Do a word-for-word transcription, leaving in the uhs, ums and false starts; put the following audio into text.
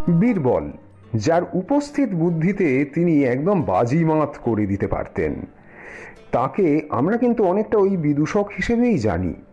বীরবল, যার উপস্থিত বুদ্ধিতে তিনি একদম বাজিমাত করে দিতে পারতেন, তাকে আমরা কিন্তু অনেকটা ওই বিদূষক হিসেবেই জানি।